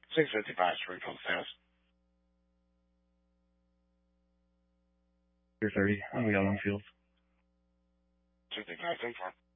655 Springfield Sales. 30 on Yellow Fields. 235 10-4.